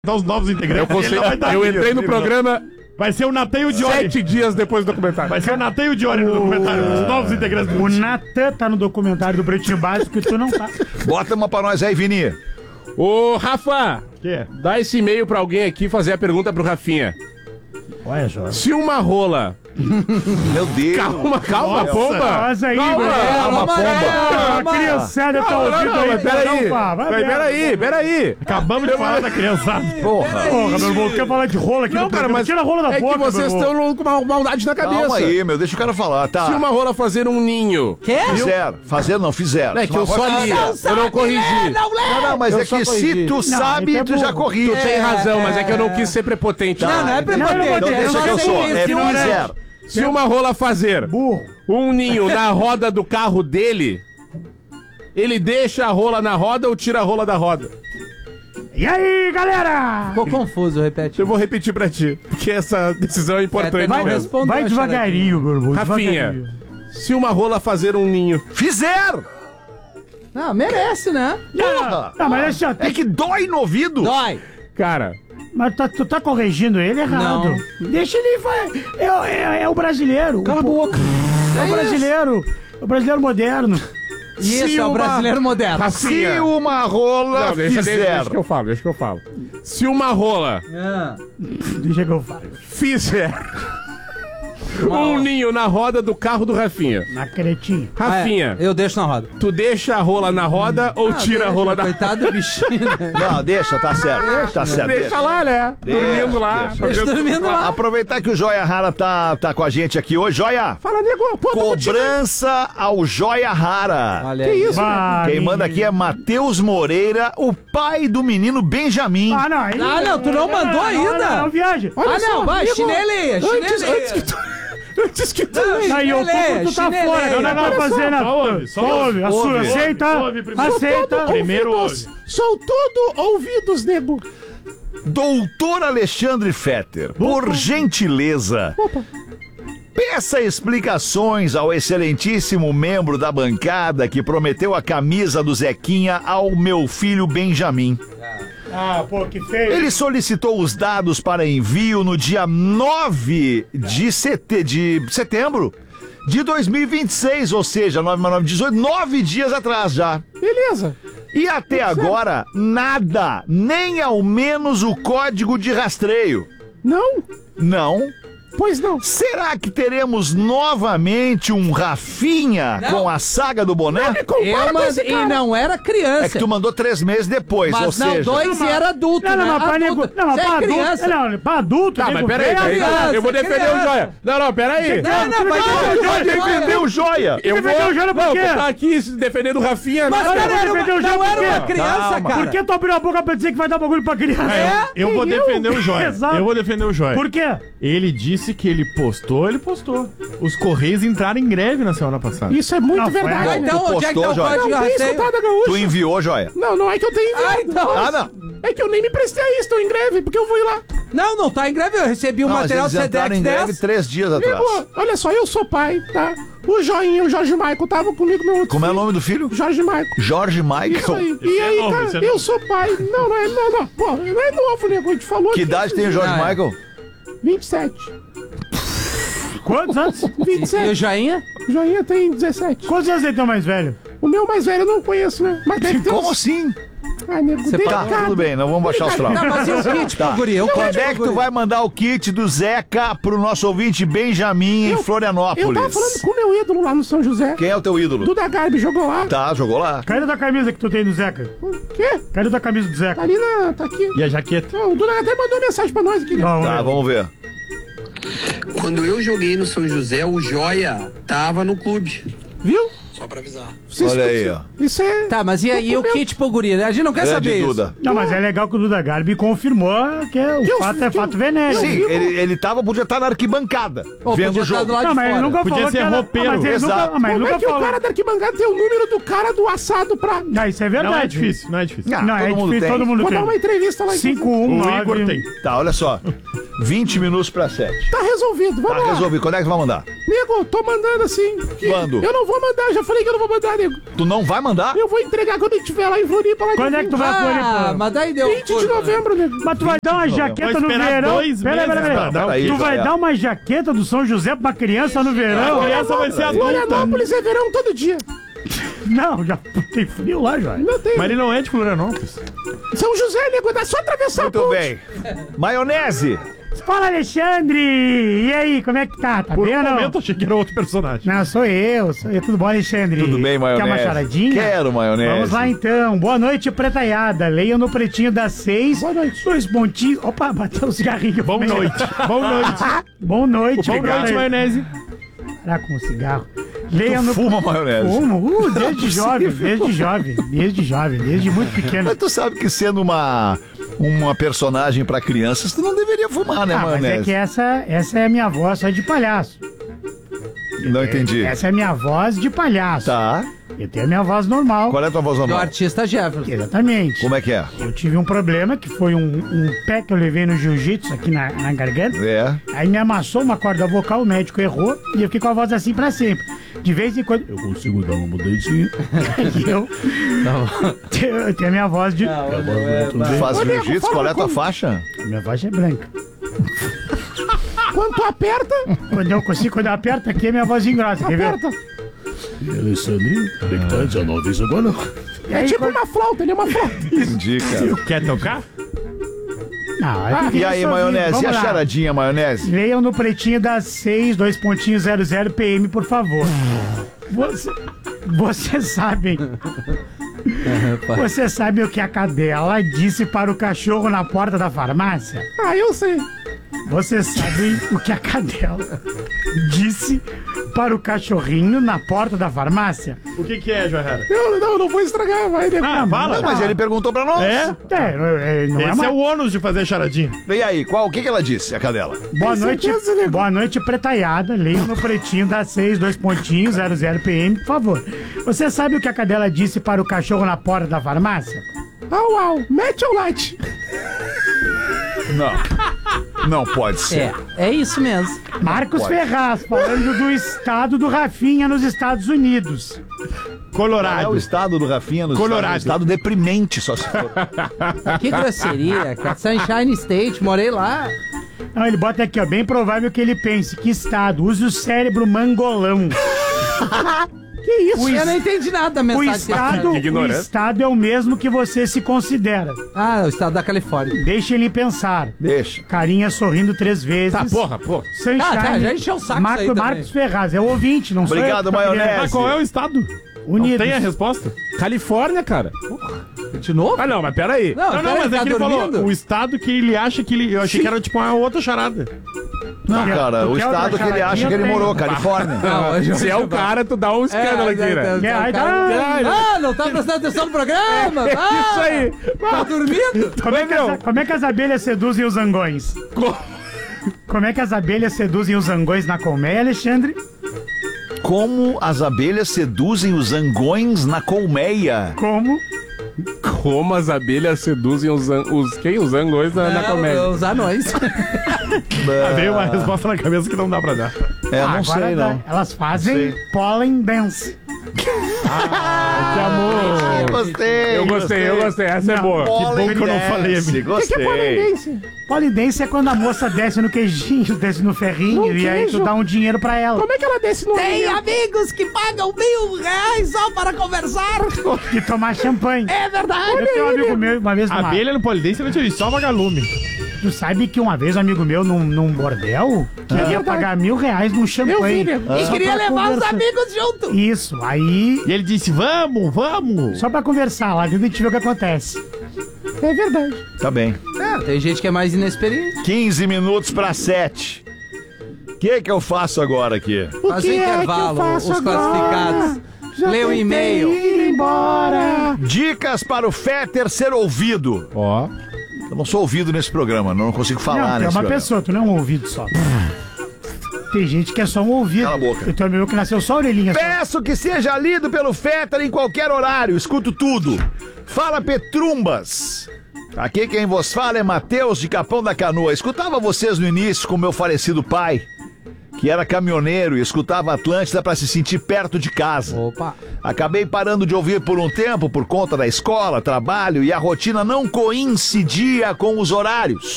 Os novos integrantes. Eu entrei no programa. Vai ser o Natan e o Johnny. 7 dias depois do documentário. Vai ser o Natan e o Johnny no documentário. Os novos integrantes do O Natan tá no documentário do Pretinho Básico e tu não tá. Bota uma pra nós aí, Vini. Ô, Rafa, quê? dá esse e-mail pra alguém aqui fazer a pergunta pro Rafinha. Olha só. Se uma rola... Meu Deus. Calma, pomba. Nossa, aí, Calma, calma, pomba. A criançada tá ouvindo aí. Peraí. Acabamos de falar da criançada. Porra. Porra, meu irmão, tu quer falar de rola aqui Não, no cara, programa? mas Tira a rola da é boca, que vocês meu irmão. estão com uma maldade na cabeça. Calma aí, meu. Deixa o cara falar, tá? Se uma rola fazer um ninho... Fizeram. Fazer não, fizeram. É que eu só li, eu não corrigi. Não, mas Eu é só que corrigi. se tu sabe, então é tu já burro. corrige. Tu tem razão, mas é que eu não quis ser prepotente. Tá, Não é então prepotente. deixa que eu sou. É fizeram. Se uma rola fazer Burro. um ninho na roda do carro dele, ele deixa a rola na roda ou tira a rola da roda? E aí, galera? Ficou confuso, repete. Eu vou repetir pra ti, porque essa decisão é importante. Não mesmo. respondeu, Vai devagarinho, meu irmão. Rafinha, devagarinho. se uma rola fazer um ninho... Fizeram! Não, merece, né? Porra! Não, mas assim, ó, É que dói no ouvido. Dói. Cara, mas tu tá corrigindo ele errado. Deixa ele vai. É o brasileiro. Cala a boca. É o brasileiro. É o brasileiro moderno. Isso, é o brasileiro moderno. Se uma rola não, deixa fizer. que eu falo. Se uma rola Deixa que eu falo. fizer um ninho na roda do carro do Rafinha. Na cretinha. Rafinha, Eu deixo na roda. tu deixa a rola na roda ou tira a rola da roda? Coitado do bichinho, né? Não, deixa, tá certo. Tá certo. Deixa lá, né? Dormindo lá. Deixa dormindo lá. Aproveitar que o Joia Rara tá com a gente aqui hoje. Joia! Fala, nego. Pô, Cobrança ao Joia Rara. Olha aí. isso? Quem manda aqui é Matheus Moreira, o pai do menino Benjamin. Ah, não. Aí, Tu não mandou ainda? Não, viagem. Ah, não, vai, chineleia. Antes que tu... Aí, ô, Chineleia, tu tá chineleia. fora. Não, Olha só, fazendo. só ouve, só ouve. Ouve. Aceita. Ouve primeiro. Aceita. Primeiro ouve. Sou todo ouvidos, nego. Doutor Alexandre Fetter, por gentileza, peça explicações ao excelentíssimo membro da bancada que prometeu a camisa do Zequinha ao meu filho Benjamin. Ah, pô, que feio. Ele solicitou os dados para envio no dia 9 de setembro de 2026, ou seja, 9 dias atrás já. Beleza. E até agora, nada, nem ao menos o código de rastreio. Não? Não? Pois não. Será que teremos novamente um Rafinha com a saga do boné? Eu mandei, e não era criança. É que tu mandou 3 meses depois, Mas ou não, seja... 2 e era adulto, Não, né? mas pra nego. Adulto. Não, mas Você pra é adulto. criança. Não, pra adulto. Tá, mas nego peraí. velho. criança, Eu vou defender criança. o Joia. Não, peraí. Não, vai Pode defender o Joia! Eu vou... defender o Joia por Não, quê? tu tá aqui defendendo o Rafinha. Mas né? cara, eu vou defender o jogo não era por quê? uma criança, Calma. cara. Por que tu abriu a boca pra dizer que vai dar bagulho pra criança? Eu vou defender o Joia. Exato. Eu vou defender o Joia. Por quê? Ele disse que ele postou. Os Correios entraram em greve na semana passada. Isso é muito Não, foi verdade. errado. Então, Tu onde é que tá postou, o Joia? código de Não tem rastreio? escutada, gaúcha. Tu enviou, Joia? Não é que eu tenho enviado. então. Ah, não. É que eu nem me prestei a isso, tô em greve, porque eu vou ir lá. Não tá em greve. Eu recebi o Não, mas material do eles entraram em Sedex greve 10. 3 dias atrás. Nego, olha só, eu sou pai, tá? O Joinha, o Jorge Michael, tava comigo, meu outro Como é o filho. nome do filho? Jorge Michael. Jorge Michael. Isso aí. Esse E é aí, novo, cara, esse é eu novo. sou pai. Não. Pô, não é novo, nego. A gente falou Que aqui. idade tem o Jorge Não, é. Michael? 27. Quantos anos? 27. E o Joinha? O Joinha tem 17. Quantos anos ele tem mais velho? O meu mais velho eu não conheço, né? Mas deve ter Como uns... assim? Ai, nego, Você Tá, tudo bem, não vamos baixar os Não, traumas. mas e o kit pro guri? O Quando kit é pro que tu guri? vai mandar o kit do Zeca pro nosso ouvinte Benjamin em Eu Florianópolis? tava falando com o meu ídolo lá no São José. Quem é o teu ídolo? Duda Garbi jogou lá. Tá, jogou lá. Cadê da camisa que tu tem do Zeca? O quê? Cadê da camisa do Tá Zeca? ali tá aqui. E a jaqueta? Não, o Duda até mandou mensagem pra nós aqui. Né? Não, Tá, vamos ver. Quando eu joguei no São José, o Joia tava no clube. Viu? Só pra avisar. Olha aí, ó. Isso é... Tá, mas e aí o kit pro guri? A gente não quer Grande saber isso. Duda. Não, mas é legal que o Duda Garbi confirmou que o fato é fato venéreo. Sim, ele podia estar na arquibancada, Ou vendo podia o estar jogo. do lado Não, de mas ele fora. nunca Podia falou ser que era... roupeiro. Não, mas ele Exato. nunca, mas ele Como é nunca que o falou. cara da arquibancada tem o número do cara do assado pra... Não, isso é verdade. Não é difícil, não é difícil. Ah, Não, todo é mundo difícil, tem. todo mundo Vou tem. dar uma entrevista lá. 5-1, O 9. Igor tem. Tá, olha só. 20 minutos pra 7. Tá resolvido, vamos Tá lá. resolvido. Quando é que tu vai mandar? Nego, tô mandando assim. Quando? Eu não vou mandar, já falei que eu não vou mandar, nego. Tu não vai mandar? Eu vou entregar quando a gente estiver lá em Floripa. Lá Quando é que tu vai Ah, Floripa? mas daí deu. 20 de novembro, nego. Mas tu vai dar uma jaqueta Vou no esperar verão? 2 Peraí. meses pra dar Peraí, Tu vai Joia. dar uma jaqueta do São José pra uma criança no verão? A criança vai ser adulta. Florianópolis é verão todo dia. Não, já tem frio lá, Joia. Não tem. Mas ele não é de Florianópolis. São José, nego, dá só atravessar a Muito ponte. bem. Maionese. Fala, Alexandre! E aí, como é que tá? Tá Por bem um ou não? momento eu achei que era outro personagem. Não, sou eu. Tudo bom, Alexandre? Tudo bem, maionese? Quer uma charadinha? Quero maionese. Vamos lá, então. Boa noite, pretaiada. Leiam no pretinho das 6. Boa noite. 2 pontinhos. Opa, bateu o cigarrinho. Boa noite. Boa noite. Boa noite. Boa noite, maionese. Parar com o cigarro. Leiam no... Fuma maionese. Fumo. Desde jovem. Desde muito pequeno. Mas tu sabe que sendo uma personagem pra crianças, tu não deveria fumar, né, Ah, mas maionese? é que essa é a minha voz só de palhaço. Não entendi. Essa é a minha voz de palhaço. Tá. Eu tenho a minha voz normal. Qual é a tua voz Do normal? artista Jefferson. Exatamente. Como é que é? Eu tive um problema que foi um pé que eu levei no jiu-jitsu aqui na garganta. É. Aí me amassou uma corda vocal, o médico errou e eu fiquei com a voz assim pra sempre. De vez em quando eu consigo dar uma mudancinha. E eu tenho a minha voz de... Tu faz jiu-jitsu? Qual é a tua faixa? Minha voz é branca. Quando tu aperta, Quando eu aperto aqui, a minha voz engrossa. Quer ver? aperta. Alessandrinho, como é que tá? Já não isso agora não. E É aí, tipo quando... uma flauta, ele é uma flauta. Entendi, cara. Quer tocar? Não, E aí, maionese? E Vamos a lá. charadinha, maionese? Leiam no pretinho das 6, 2.00 PM, por favor. Vocês sabem. Você sabe o que a cadela disse para o cachorro na porta da farmácia? Ah, eu sei. Vocês sabem o que a cadela disse para o cachorrinho na porta da farmácia? O que é, Joerra? Eu não vou estragar, vai, nego. Ah, fala. Não, mas ele perguntou pra nós. É? Não é Esse uma... é o ônus de fazer charadinha. E aí, o que ela disse, a cadela? Boa noite, pretaiada. Leiam no pretinho das 6, 2.00 PM, por favor. Você sabe o que a cadela disse para o cachorro na porta da farmácia? Au, mete o light. Não. Não pode ser. É isso mesmo. Marcos Ferraz, falando do estado do Rafinha nos Estados Unidos. É o Colorado. estado do Rafinha no Colorado. estado deprimente, só se for. Que grosseria, cara. Sunshine State, morei lá. Não, ele bota aqui, ó, bem provável que ele pense, que estado? Use o cérebro mangolão. Que isso? Eu não entendi nada da O mensagem. estado é o mesmo que você se considera. Ah, o estado da Califórnia. Deixa ele pensar. Deixa. Carinha sorrindo 3 vezes. Tá, porra. Sunshine. tá, já encheu o saco isso aí também. Marcos Ferraz, é o ouvinte, não Obrigado, sou eu. que tô maionese. Mas qual é o estado? Unidos. Não tem a resposta? Califórnia, cara. De novo? Ah, não, mas peraí. Não, Não, peraí, mas é tá que ele dormindo? falou o estado que ele acha que ele... Eu achei que era tipo uma outra charada. Não, cara, o quer estado outra que ele acha que ele charadinha, morou, Califórnia. Não, hoje Se é o cara, tu dá um escândalo aqui, né? não tá prestando atenção no programa. Isso aí. Tá dormindo? Como é que as abelhas seduzem os zangões? Como é que as abelhas seduzem os zangões na colmeia, Alexandre? Como as abelhas seduzem os zangões na colmeia. Como? Como as abelhas seduzem os zangões na comédia. Os anões. Veio uma resposta na cabeça que não dá pra dar. É, não Agora sei, dá. não. Elas fazem Sei. pollen dance. Que amor. Gostei. Eu gostei. Essa é boa. Que bom que eu não falei, amigo. Gostei. Pollen dance é quando a moça desce no queijinho, desce no ferrinho No e aí tu queijo? dá um dinheiro pra ela. Como é que ela desce no Tem rio? amigos que pagam R$1.000 só para conversar. E tomar champanhe. É verdade. Eu tenho um amigo meu, uma vez A numa... abelha no polidense não tinha isso, só vagalume. Tu sabe que uma vez um amigo meu num bordel queria pagar R$1.000 num champanhe. E Só queria pra levar os conversar. amigos junto. Isso, aí... E ele disse, vamos. Só pra conversar lá dentro a gente vê o que acontece. É verdade. Tá bem. Tem gente que é mais inexperiente. 15 minutos pra 7. O que eu faço agora aqui? Faz o intervalo, os classificados. Lê o e-mail. Ir embora. Dicas para o Fetter ser ouvido. Ó. Eu não sou ouvido nesse programa, não consigo falar Não, tu é nesse uma programa. pessoa, tu não é um ouvido só. Tem gente que é só um ouvido. Cala a boca. Eu tenho um amigo que nasceu só a orelhinha. Só. Peço que seja lido pelo Fetter em qualquer horário. Escuto tudo. Fala Petrumbas. Aqui quem vos fala é Matheus de Capão da Canoa. Escutava vocês no início com meu falecido pai, que era caminhoneiro e escutava Atlântida para se sentir perto de casa. Opa. Acabei parando de ouvir por um tempo por conta da escola, trabalho e a rotina não coincidia com os horários.